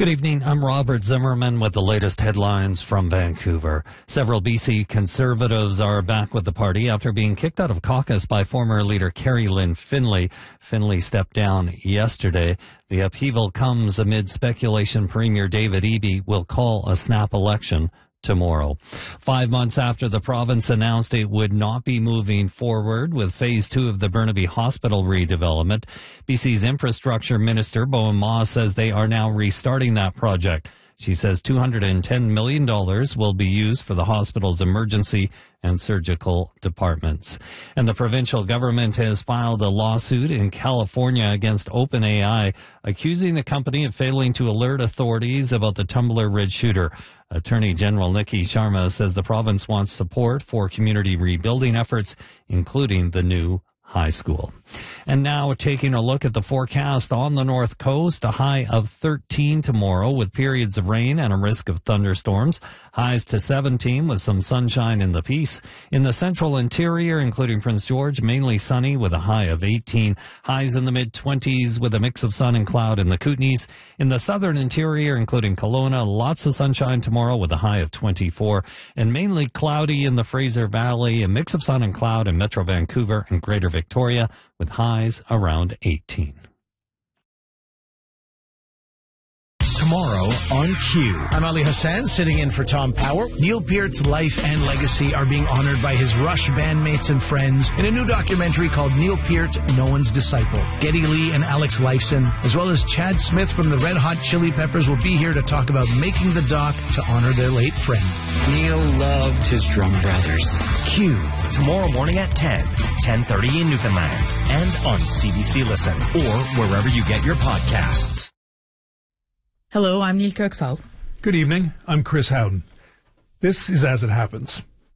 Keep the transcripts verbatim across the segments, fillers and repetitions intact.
Good evening. I'm Robert Zimmerman with the latest headlines from Vancouver. Several B C Conservatives are back with the party after being kicked out of caucus by former leader Carrie Lynn Finlay. Finlay stepped down yesterday. The upheaval comes amid speculation Premier David Eby will call a snap election tomorrow. Five months after the province announced it would not be moving forward with phase two of the Burnaby Hospital redevelopment, B C's infrastructure minister, Bowen Ma, says they are now restarting that project. She says two hundred ten million dollars will be used for the hospital's emergency and surgical departments. And the provincial government has filed a lawsuit in California against OpenAI, accusing the company of failing to alert authorities about the Tumbler Ridge shooter. Attorney General Nikki Sharma says the province wants support for community rebuilding efforts, including the new high school. And now taking a look at the forecast on the North Coast, a high of thirteen tomorrow with periods of rain and a risk of thunderstorms. Highs to seventeen with some sunshine in the Peace. In the central interior, including Prince George, mainly sunny with a high of eighteen. Highs in the mid-twenties with a mix of sun and cloud in the Kootenays. In the southern interior, including Kelowna, lots of sunshine tomorrow with a high of twenty-four. And mainly cloudy in the Fraser Valley, a mix of sun and cloud in Metro Vancouver and Greater Victoria with highs around eighteen. Tomorrow on Q. I'm Ali Hassan, sitting in for Tom Power. Neil Peart's life and legacy are being honored by his Rush bandmates and friends in a new documentary called Neil Peart, No One's Disciple. Geddy Lee and Alex Lifeson, as well as Chad Smith from the Red Hot Chili Peppers, will be here to talk about making the doc to honor their late friend. Neil loved his drum brothers. Q. Tomorrow morning at ten, ten thirty in Newfoundland, and on C B C Listen, or wherever you get your podcasts. Hello, I'm Neil Kirksall. Good evening, I'm Chris Howden. This is As It Happens.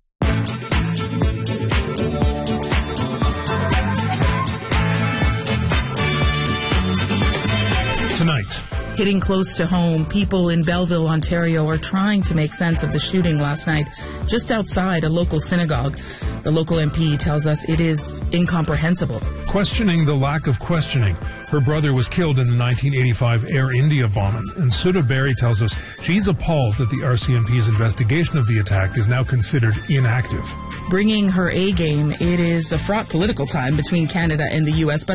Tonight. Hitting close to home, people in Belleville, Ontario are trying to make sense of the shooting last night just outside a local synagogue. The local M P tells us it is incomprehensible. Questioning the lack of questioning. Her brother was killed in the nineteen eighty-five Air India bombing, and Sudha Berry tells us she's appalled that the R C M P's investigation of the attack is now considered inactive. Bringing her A game, it is a fraught political time between Canada and the U S, but